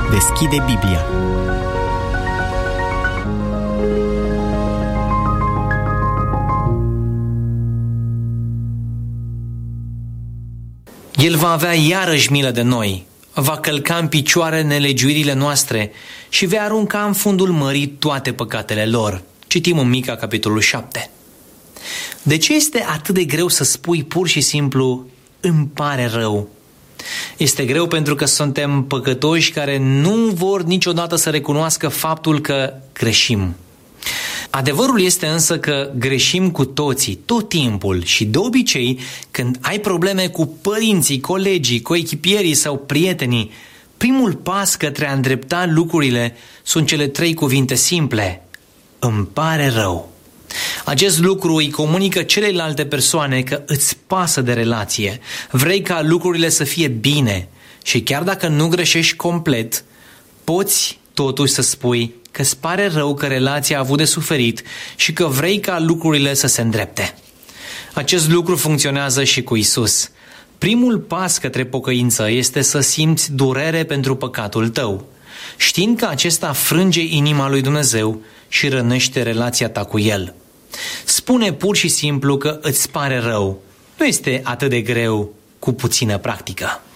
Deschide Biblia. El va avea iarăși milă de noi, va călca în picioare nelegiuirile noastre și va arunca în fundul mării toate păcatele lor. Citim în Mica, capitolul 7. De ce este atât de greu să spui pur și simplu, îmi pare rău? Este greu pentru că suntem păcătoși care nu vor niciodată să recunoască faptul că greșim. Adevărul este însă că greșim cu toții, tot timpul, și de obicei, când ai probleme cu părinții, colegii, coechipierii sau prietenii, primul pas către a îndrepta lucrurile sunt cele 3 cuvinte simple: îmi pare rău. Acest lucru îi comunică celelalte persoane că îți pasă de relație, vrei ca lucrurile să fie bine și chiar dacă nu greșești complet, poți totuși să spui că îți pare rău că relația a avut de suferit și că vrei ca lucrurile să se îndrepte. Acest lucru funcționează și cu Isus. Primul pas către pocăință este să simți durere pentru păcatul tău, știind că acesta frânge inima lui Dumnezeu și rănește relația ta cu El. Spune pur și simplu că îți pare rău. Nu este atât de greu cu puțină practică.